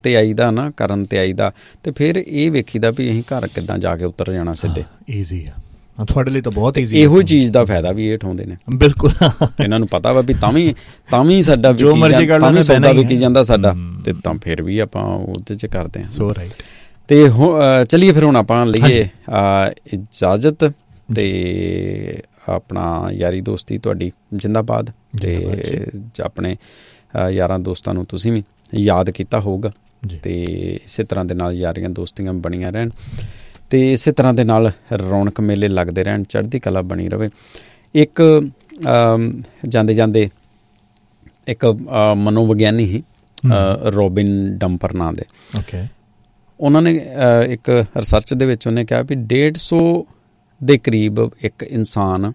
ਤੇ ਆਈਦਾ ਨਾ, ਕਰਨ ਤੇ ਆਈਦਾ, ਤੇ ਫਿਰ ਇਹ ਵੇਖੀਦਾ ਵੀ ਅਸੀਂ ਘਰ ਕਿੱਦਾਂ ਜਾ ਕੇ ਉਤਰ ਜਾਣਾ ਸਿੱਧੇ। ਈਜ਼ੀ ਆ ਤੁਹਾਡੇ ਲਈ ਤਾਂ ਬਹੁਤ ਈਜ਼ੀ। ਇਹੋ ਚੀਜ਼ ਦਾ ਫਾਇਦਾ ਵੀ ਇਹ ਉਠਾਉਂਦੇ ਨੇ। ਬਿਲਕੁਲ ਇਹਨਾਂ ਨੂੰ ਪਤਾ ਵਾ ਵੀ ਤਾਂ ਵੀ ਸਾਡਾ ਜੋ ਮਰਜ਼ੀ ਕਰ ਲੈਣਾ, ਸੌਦਾ ਵਿਕੀ ਜਾਂਦਾ ਸਾਡਾ, ਤੇ ਤਾਂ ਫਿਰ ਵੀ ਆਪਾਂ ਉਹਦੇ 'ਚ ਕਰਦੇ ਹਾਂ। ਸੋ ਰਾਈਟ। ਤੇ ਚਲੀਏ ਫਿਰ ਹੁਣ ਆਪਾਂ ਲਈਏ ਇਜਾਜ਼ਤ, ਤੇ ਆਪਣਾ ਯਾਰੀ ਦੋਸਤੀ ਤੁਹਾਡੀ ਜਿੰਦਾਬਾਦ, ਤੇ ਆਪਣੇ ਯਾਰਾਂ ਦੋਸਤਾਂ ਨੂੰ ਤੁਸੀਂ ਵੀ ਯਾਦ ਕੀਤਾ ਹੋਊਗਾ, ਤੇ ਇਸੇ ਤਰ੍ਹਾਂ ਦੇ ਨਾਲ ਯਾਰੀਆਂ ਦੋਸਤੀਆਂ ਬਣੀਆਂ ਰਹਿਣ, ਤੇ ਇਸੇ ਤਰ੍ਹਾਂ ਦੇ ਨਾਲ ਰੌਣਕ ਮੇਲੇ ਲੱਗਦੇ ਰਹਿਣ, ਚੜ੍ਹਦੀ ਕਲਾ ਬਣੀ ਰਹੇ। ਇੱਕ ਜਾਂਦੇ ਜਾਂਦੇ ਇੱਕ ਮਨੋਵਿਗਿਆਨੀ ਸੀ ਰੋਬਿਨ ਡੰਪਰ ਨਾਂ ਦੇ, ਉਹਨਾਂ ਨੇ ਇੱਕ ਰਿਸਰਚ ਦੇ ਵਿੱਚ ਉਹਨੇ ਕਿਹਾ ਵੀ 150 ਦੇ ਕਰੀਬ ਇੱਕ ਇਨਸਾਨ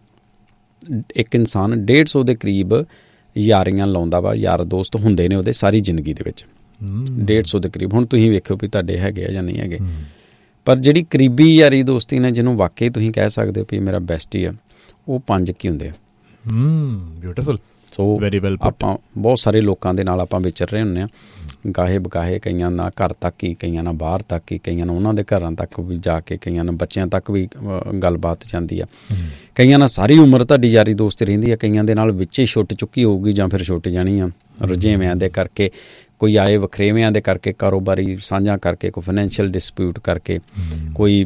150 ਦੇ ਕਰੀਬ ਯਾਰੀਆਂ ਲਾਉਂਦਾ ਵਾ, ਯਾਰ ਦੋਸਤ ਹੁੰਦੇ ਨੇ ਉਹਦੇ ਸਾਰੀ ਜ਼ਿੰਦਗੀ ਦੇ ਵਿੱਚ 150 ਦੇ ਕਰੀਬ। ਹੁਣ ਤੁਸੀਂ ਵੇਖਿਓ ਵੀ ਤੁਹਾਡੇ ਹੈਗੇ ਆ ਜਾਂ ਨਹੀਂ ਹੈਗੇ, ਪਰ ਜਿਹੜੀ ਕਰੀਬੀ ਯਾਰੀ ਦੋਸਤੀ ਨੇ, ਜਿਹਨੂੰ ਵਾਕਈ ਤੁਸੀਂ ਕਹਿ ਸਕਦੇ ਹੋ ਵੀ ਮੇਰਾ ਬੈਸਟੀ ਆ, ਉਹ 5 ਕੀ ਹੁੰਦੇ ਆ। ਬਿਊਟੀਫੁਲ। ਸੋ ਆਪਾਂ ਬਹੁਤ ਸਾਰੇ ਲੋਕਾਂ ਦੇ ਨਾਲ ਆਪਾਂ ਵਿਚਰ ਰਹੇ ਹੁੰਦੇ ਹਾਂ, ਗਾਹੇ ਬਗਾਹੇ, ਕਈਆਂ ਨਾਲ ਘਰ ਤੱਕ ਹੀ, ਕਈਆਂ ਨਾਲ ਬਾਹਰ ਤੱਕ ਹੀ, ਕਈਆਂ ਨਾਲ ਉਹਨਾਂ ਦੇ ਘਰਾਂ ਤੱਕ ਵੀ ਜਾ ਕੇ, ਕਈਆਂ ਨਾਲ ਬੱਚਿਆਂ ਤੱਕ ਵੀ ਗੱਲਬਾਤ ਜਾਂਦੀ ਆ, ਕਈਆਂ ਨਾਲ ਸਾਰੀ ਉਮਰ ਤੁਹਾਡੀ ਯਾਰੀ ਦੋਸਤੀ ਰਹਿੰਦੀ ਆ, ਕਈਆਂ ਦੇ ਨਾਲ ਵਿੱਚੇ ਛੁੱਟ ਚੁੱਕੀ ਹੋਊਗੀ ਜਾਂ ਫਿਰ ਛੁੱਟ ਜਾਣੀ ਆ ਰੁਝੇਵਿਆਂ ਦੇ ਕਰਕੇ, ਕੋਈ ਆਏ ਵਖਰੇਵਿਆਂ ਦੇ ਕਰਕੇ, ਕਾਰੋਬਾਰੀ ਸਾਂਝਾਂ ਕਰਕੇ, ਕੋਈ ਫਾਈਨੈਂਸ਼ੀਅਲ ਡਿਸਪਿਊਟ ਕਰਕੇ, ਕੋਈ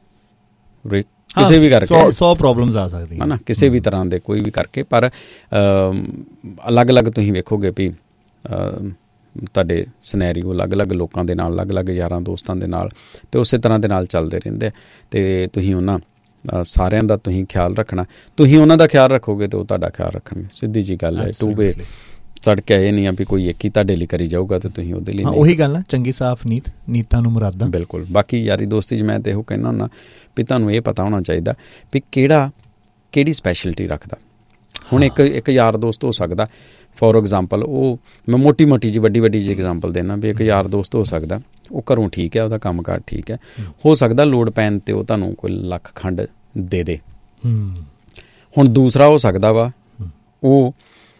ਕਿਸੇ ਵੀ ਕਰਕੇ 100 ਪ੍ਰੋਬਲਮਸ ਆ ਸਕਦੀਆਂ, ਹੈ ਨਾ, ਕਿਸੇ ਵੀ ਤਰ੍ਹਾਂ ਦੇ ਕੋਈ ਵੀ ਕਰਕੇ। ਪਰ ਅਲੱਗ-ਅਲੱਗ ਤੁਸੀਂ ਵੇਖੋਗੇ ਵੀ ਤੁਹਾਡੇ ਸਿਨੈਰੀਓ ਅਲੱਗ-ਅਲੱਗ ਲੋਕਾਂ ਦੇ ਨਾਲ, ਅਲੱਗ-ਅਲੱਗ ਯਾਰਾਂ ਦੋਸਤਾਂ ਦੇ ਨਾਲ, ਅਤੇ ਉਸੇ ਤਰ੍ਹਾਂ ਦੇ ਨਾਲ ਚੱਲਦੇ ਰਹਿੰਦੇ। ਅਤੇ ਤੁਸੀਂ ਉਹਨਾਂ ਸਾਰਿਆਂ ਦਾ ਤੁਸੀਂ ਖਿਆਲ ਰੱਖਣਾ, ਤੁਸੀਂ ਉਹਨਾਂ ਦਾ ਖਿਆਲ ਰੱਖੋਗੇ ਅਤੇ ਉਹ ਤੁਹਾਡਾ ਖਿਆਲ ਰੱਖਣਗੇ। ਸਿੱਧੀ ਜੀ ਗੱਲ ਹੈ, 2 ਵੇ ਸੜਕ ਇਹ ਨਹੀਂ ਆ ਵੀ ਕੋਈ ਇੱਕ ਹੀ ਤੁਹਾਡੇ ਲਈ ਕਰੀ ਜਾਊਗਾ ਅਤੇ ਤੁਸੀਂ ਉਹਦੇ ਲਈ। ਉਹੀ ਗੱਲ ਆ, ਚੰਗੀ ਸਾਫ਼ ਨੀਤਾਂ ਨੂੰ ਮੁਰਾਦਾਂ। ਬਿਲਕੁਲ। ਬਾਕੀ ਯਾਰੀ ਦੋਸਤੀ 'ਚ ਮੈਂ ਤਾਂ ਇਹੋ ਕਹਿੰਦਾ ਹੁੰਦਾ ਵੀ ਤੁਹਾਨੂੰ ਇਹ ਪਤਾ ਹੋਣਾ ਚਾਹੀਦਾ ਵੀ ਕਿਹੜੀ ਸਪੈਸ਼ਲਿਟੀ ਰੱਖਦਾ। ਹੁਣ ਇੱਕ ਯਾਰ ਦੋਸਤ ਹੋ ਸਕਦਾ, ਫੋਰ ਐਗਜ਼ਾਮਪਲ, ਉਹ ਮੈਂ ਮੋਟੀ ਜਿਹੀ ਵੱਡੀ ਜਿਹੀ ਐਗਜ਼ਾਮਪਲ ਦੇਣਾ ਵੀ ਇੱਕ ਯਾਰ ਦੋਸਤ ਹੋ ਸਕਦਾ, ਉਹ ਘਰੋਂ ਠੀਕ ਹੈ, ਉਹਦਾ ਕੰਮ ਕਾਰ ਠੀਕ ਹੈ, ਹੋ ਸਕਦਾ ਲੋੜ ਪੈਣ 'ਤੇ ਉਹ ਤੁਹਾਨੂੰ ਕੋਈ ਲੱਖ ਖੰਡ ਦੇ ਦੇ। ਹੁਣ ਦੂਸਰਾ ਹੋ ਸਕਦਾ ਵਾ, ਉਹ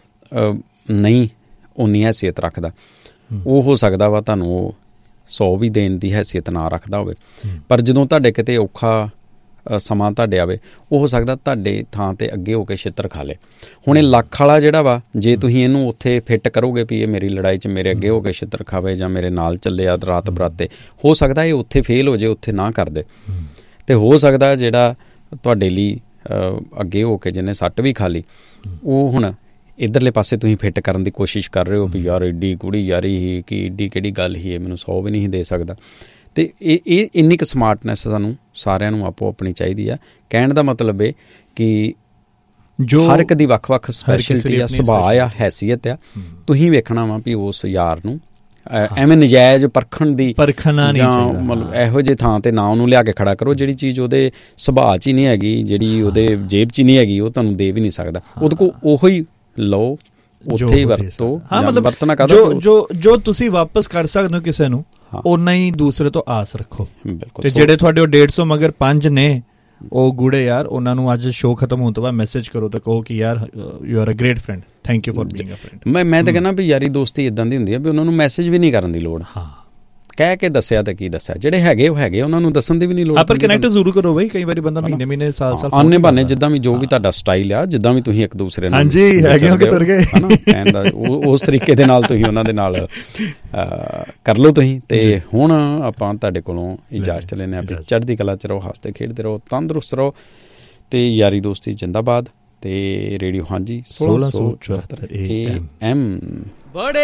ਨਹੀਂ ਉਨੀ ਹੈਸੀਅਤ ਰੱਖਦਾ, ਉਹ ਹੋ ਸਕਦਾ ਵਾ ਤੁਹਾਨੂੰ ਉਹ 100 ਵੀ ਦੇਣ ਦੀ ਹੈਸੀਅਤ ਨਾ ਰੱਖਦਾ ਹੋਵੇ, ਪਰ ਜਦੋਂ ਤੁਹਾਡੇ ਕਿਤੇ ਔਖਾ ਸਮਾਂ ਤੁਹਾਡੇ ਆਵੇ, ਉਹ ਹੋ ਸਕਦਾ ਤੁਹਾਡੇ ਥਾਂ 'ਤੇ ਅੱਗੇ ਹੋ ਕੇ ਛਿੱਤਰ ਖਾ ਲੇ। ਹੁਣ ਇਹ ਲੱਖ ਵਾਲਾ ਜਿਹੜਾ ਵਾ, ਜੇ ਤੁਸੀਂ ਇਹਨੂੰ ਉੱਥੇ ਫਿੱਟ ਕਰੋਗੇ ਵੀ ਇਹ ਮੇਰੀ ਲੜਾਈ 'ਚ ਮੇਰੇ ਅੱਗੇ ਹੋ ਕੇ ਛਿੱਤਰ ਖਾਵੇ ਜਾਂ ਮੇਰੇ ਨਾਲ ਚੱਲੇ ਆ ਰਾਤ ਬਰਾਤੇ, ਹੋ ਸਕਦਾ ਇਹ ਉੱਥੇ ਫੇਲ ਹੋ ਜੇ, ਉੱਥੇ ਨਾ ਕਰਦੇ। ਅਤੇ ਹੋ ਸਕਦਾ ਜਿਹੜਾ ਤੁਹਾਡੇ ਲਈ ਅੱਗੇ ਹੋ ਕੇ ਜਿਹਨੇ ਸੱਟ ਵੀ ਖਾ ਲਈ, ਉਹ ਹੁਣ ਇੱਧਰਲੇ ਪਾਸੇ ਤੁਸੀਂ ਫਿੱਟ ਕਰਨ ਦੀ ਕੋਸ਼ਿਸ਼ ਕਰ ਰਹੇ ਹੋ ਵੀ ਯਾਰ ਐਡੀ ਗੂੜੀ ਯਾਰੀ ਹੀ ਕਿ ਐਡੀ ਕਿਹੜੀ ਗੱਲ ਹੀ, ਇਹ ਮੈਨੂੰ 100 ਵੀ ਨਹੀਂ ਦੇ ਸਕਦਾ। ਅਤੇ ਇਹ ਇੰਨੀ ਕੁ ਸਮਾਰਟਨੈਸ ਸਾਨੂੰ ਸਾਰਿਆਂ ਨੂੰ ਆਪੋ ਆਪਣੀ ਚਾਹੀਦੀ ਆ। ਕਹਿਣ ਦਾ ਮਤਲਬ ਇਹ ਕਿ ਜੋ ਹਰ ਇੱਕ ਦੀ ਵੱਖ-ਵੱਖ ਸਪੈਸ਼ਲਿਟੀ ਆ, ਸੁਭਾਅ ਆ, ਹੈਸੀਅਤ ਆ। ਤੁਸੀਂ ਵੇਖਣਾ ਵਾ ਵੀ ਉਸ ਯਾਰ ਨੂੰ ਐਵੇਂ ਨਜਾਇਜ਼ ਪਰਖਣਾ ਨਹੀਂ, ਜਾਂ ਮਤਲਬ ਇਹੋ ਜਿਹੇ ਥਾਂ 'ਤੇ ਨਾ ਉਹਨੂੰ ਲਿਆ ਕੇ ਖੜਾ ਕਰੋ ਜਿਹੜੀ ਚੀਜ਼ ਉਹਦੇ ਸੁਭਾਅ 'ਚ ਹੀ ਨਹੀਂ ਹੈਗੀ, ਜਿਹੜੀ ਉਹਦੇ ਜੇਬ 'ਚ ਹੀ ਨਹੀਂ ਹੈਗੀ, ਉਹ ਤੁਹਾਨੂੰ ਦੇ ਵੀ ਨਹੀਂ ਸਕਦਾ। ਉਹਦੇ ਕੋਲ ਉਹੋ ਹੀ ਲਓ, ਉੱਥੇ ਹੀ ਵਰਤੋ। ਵਰਤਣਾ ਜੋ ਤੁਸੀਂ ਵਾਪਸ ਕਰ ਸਕਦੇ ਹੋ ਕਿਸੇ ਨੂੰ, ਓਨਾ ਹੀ ਦੂਸਰੇ ਤੋਂ ਆਸ ਰੱਖੋ। ਤੇ ਜਿਹੜੇ ਤੁਹਾਡੇ 150 ਮਗਰ 5 ਨੇ ਉਹ ਗੂੜੇ ਯਾਰ, ਉਹਨਾਂ ਨੂੰ ਅੱਜ ਸ਼ੋਅ ਖਤਮ ਹੋਣ ਤੋਂ ਬਾਅਦ ਮੈਸੇਜ ਕਰੋ ਤੇ ਕਹੋ ਕਿ ਯਾਰ you are a great friend, thank you for being a friend. ਮੈਂ ਤਾਂ ਕਹਿੰਦਾ ਵੀ ਯਾਰੀ ਦੋਸਤੀ ਇੱਦਾਂ ਦੀ ਹੁੰਦੀ ਹੈ ਵੀ ਉਹਨਾਂ ਨੂੰ ਮੈਸੇਜ ਵੀ ਨਹੀਂ ਕਰਨ ਦੀ ਲੋੜ। ਕਹਿ ਕੇ ਦੱਸਿਆ ਤਾਂ ਕੀ ਦੱਸਿਆ, ਜਿਹੜੇ ਹੈਗੇ ਉਹ ਹੈਗੇ, ਉਹਨਾਂ ਨੂੰ ਦੱਸਣ ਦੀ ਵੀ ਨਹੀਂ ਲੋੜ। ਪਰ ਕਨੈਕਟ ਜ਼ਰੂਰ ਕਰੋ ਬਈ, ਕਈ ਵਾਰੀ ਬੰਦਾ ਮਹੀਨੇ ਸਾਲ ਆਨੇ ਬਹਾਨੇ, ਜਿੱਦਾਂ ਵੀ ਜੋ ਵੀ ਤੁਹਾਡਾ ਸਟਾਈਲ ਆ, ਜਿੱਦਾਂ ਵੀ ਤੁਸੀਂ ਇੱਕ ਦੂਸਰੇ ਨਾਲ ਉਸ ਤਰੀਕੇ ਦੇ ਨਾਲ ਤੁਸੀਂ ਉਹਨਾਂ ਦੇ ਨਾਲ ਕਰ ਲਓ ਤੁਸੀਂ। ਤੇ ਹੁਣ ਆਪਾਂ ਤੁਹਾਡੇ ਕੋਲੋਂ ਇਜਾਜ਼ਤ ਲੈਂਦੇ ਹਾਂ ਵੀ ਚੜ੍ਹਦੀ ਕਲਾ 'ਚ ਰਹੋ, ਹੱਸਦੇ ਖੇਡਦੇ ਰਹੋ, ਤੰਦਰੁਸਤ ਰਹੋ, ਤੇ ਯਾਰੀ ਦੋਸਤੀ ਜਿੰਦਾਬਾਦ। ਤੇ ਰੇਡੀਓ ਹਾਂਜੀ 1674 AM।